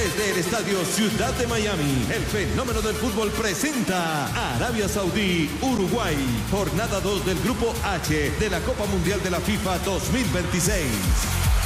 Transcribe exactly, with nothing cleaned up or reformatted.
Desde el Estadio Ciudad de Miami, el fenómeno del fútbol presenta Arabia Saudí, Uruguay, jornada dos del Grupo H de la Copa Mundial de la FIFA dos mil veintiséis.